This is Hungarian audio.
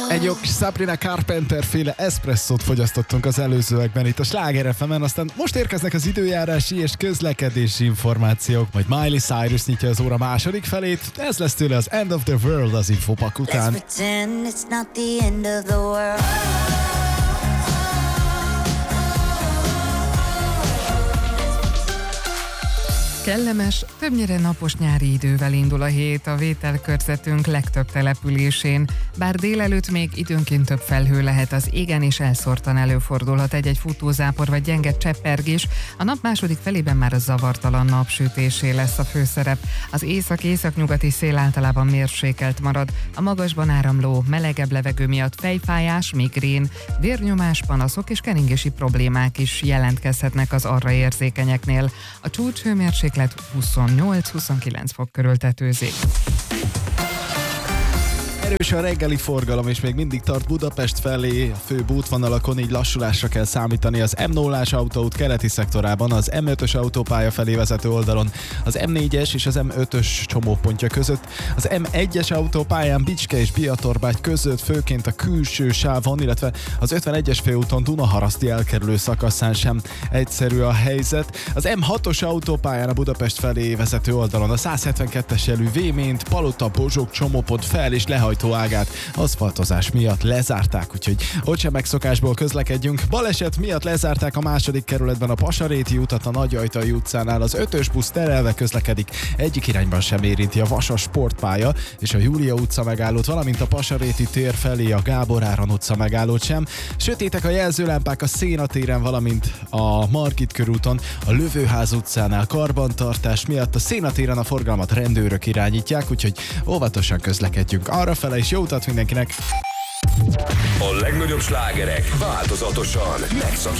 Egy jó kis Sabrina Carpenter féle eszpresszót fogyasztottunk az előzőekben itt a Sláger FM-en, aztán most érkeznek az időjárási és közlekedési információk, majd Miley Cyrus nyitja az óra második felét, ez lesz tőle az End of the World az infopak után. Kellemes, többnyire napos nyári idővel indul a hét a vételkörzetünk legtöbb településén, bár délelőtt még időnként több felhő lehet az égen, és elszórtan előfordulhat egy-egy futózápor vagy gyenge csepergés. A nap második felében már a zavartalan napsütésé lesz a főszerep. Az észak-északnyugati szél általában mérsékelt marad, a magasban áramló, melegebb levegő miatt fejfájás, migrén, vérnyomás, panaszok és keringési problémák is jelentkezhetnek az arra érzékenyeknél. A csúcshőmérséklet 28-29 fok körül tetőzik. Erős a reggeli forgalom, és még mindig tart Budapest felé, a főbb útvonalakon, így lassulásra kell számítani az M0-ás autóút keleti szektorában, az M5-ös autópálya felé vezető oldalon, az M4-es és az M5-ös csomópontja között, az M1-es autópályán Bicske és Biatorbágy között, főként a külső sávon, illetve az 51-es főúton Dunaharaszti elkerülő szakaszán sem egyszerű a helyzet. Az M6-os autópályán a Budapest felé vezető oldalon a 172-es jelű Véményt, Palota-Bozsók csomópont fel és lehajtó ágát aszfaltozás miatt lezárták, úgyhogy ott sem megszokásból közlekedjünk. Baleset miatt lezárták a második kerületben a Pasaréti utat, a Nagyajtai utcánál az 5-ös busz terelve közlekedik, egyik irányban sem érinti a Vasas sportpálya és a Júlia utca megállót, valamint a Pasaréti tér felé a Gábor Áron utca megállót sem. Sötétek a jelzőlámpák a Széna téren, valamint a Margit körúton, a Lövőház utcánál karbantartás miatt a Széna téren a forgalmat rendőrök irányítják, úgyhogy óvatosan közlekedjünk arrafele, és jó utat mindenkinek! A legnagyobb slágerek változatosan megszakítják